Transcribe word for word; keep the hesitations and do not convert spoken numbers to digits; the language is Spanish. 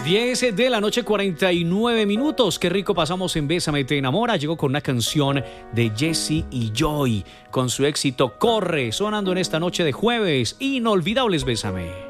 diez de la noche, cuarenta y nueve minutos. Qué rico pasamos en Bésame Te Enamora. Llegó con una canción de Jesse y Joy con su éxito Corre, sonando en esta noche de jueves. Inolvidables Bésame.